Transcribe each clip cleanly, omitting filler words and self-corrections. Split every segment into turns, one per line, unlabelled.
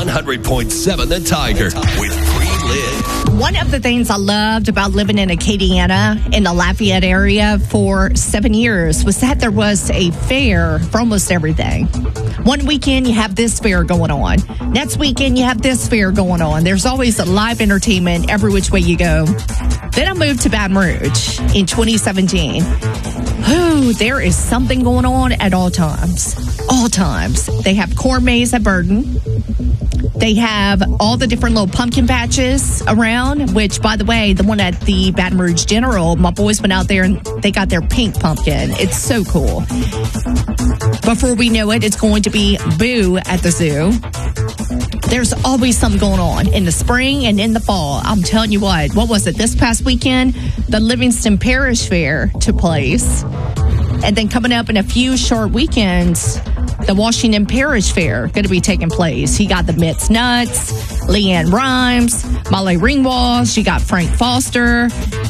100.7 The Tiger with Pre-Lynn.
One of the things I loved about living in Acadiana in the Lafayette area for 7 years was that there was a fair for almost everything. One weekend you have this fair going on. Next weekend you have this fair going on. There's always a live entertainment every which way you go. Then I moved to Baton Rouge in 2017. There is something going on at all times. All times. They have corn maze at Burden. They have all the different little pumpkin patches around, which, by the way, the one at the Baton Rouge General, my boys went out there and they got their pink pumpkin. It's so cool. Before we know it, it's going to be Boo at the zoo. There's always something going on in the spring and in the fall. I'm telling you what was it? This past weekend, the Livingston Parish Fair took place. And then coming up in a few short weekends, the Washington Parish Fair going to be taking place. You got the Mitts Nuts, Leanne Rhymes, Molly Ringwald. You got Frank Foster.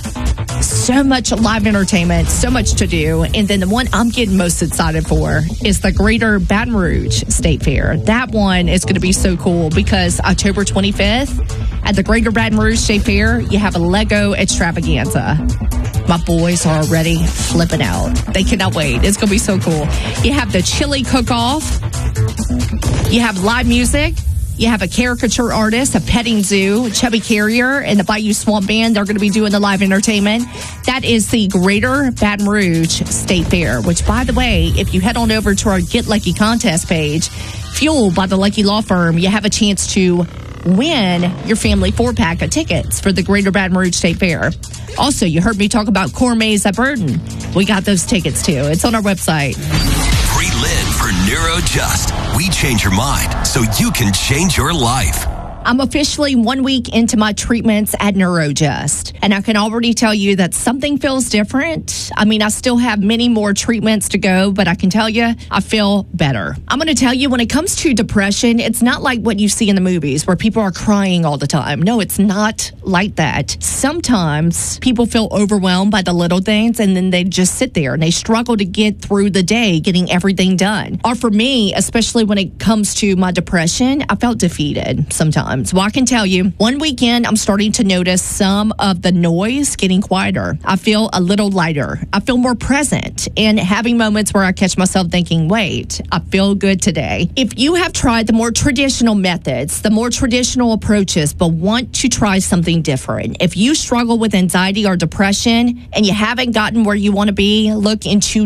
So much live entertainment, so much to do. And then the one I'm getting most excited for is the Greater Baton Rouge State Fair. That one is going to be so cool because October 25th at the Greater Baton Rouge State Fair, you have a Lego extravaganza. My boys are already flipping out. They cannot wait. It's going to be so cool. You have the chili cook-off. You have live music. You have a caricature artist, a petting zoo, Chubby Carrier, and the Bayou Swamp Band. They're going to be doing the live entertainment. That is the Greater Baton Rouge State Fair, which, by the way, if you head on over to our Get Lucky contest page, fueled by the Lucky Law Firm, you have a chance to win your family 4-pack of tickets for the Greater Baton Rouge State Fair. Also, you heard me talk about Corn Maze at Burden. We got those tickets, too. It's on our website.
Pre-Lynn for NeuroJust. We change your mind so you can change your life.
I'm officially 1 week into my treatments at NeuroJust, and I can already tell you that something feels different. I mean, I still have many more treatments to go, but I can tell you I feel better. I'm going to tell you, when it comes to depression, it's not like what you see in the movies where people are crying all the time. No, it's not like that. Sometimes people feel overwhelmed by the little things, and then they just sit there and they struggle to get through the day getting everything done. Or for me, especially when it comes to my depression, I felt defeated sometimes. Well, I can tell you, one weekend, I'm starting to notice some of the noise getting quieter. I feel a little lighter. I feel more present and having moments where I catch myself thinking, wait, I feel good today. If you have tried the more traditional methods, the more traditional approaches, but want to try something different, if you struggle with anxiety or depression and you haven't gotten where you want to be, look into